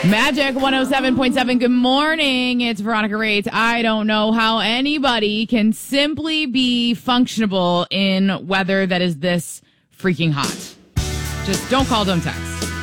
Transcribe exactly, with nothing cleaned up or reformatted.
Magic one oh seven point seven. Good morning. It's Veronica Raitt. I don't know how anybody can simply be functionable in weather that is this freaking hot. Just don't call, don't text.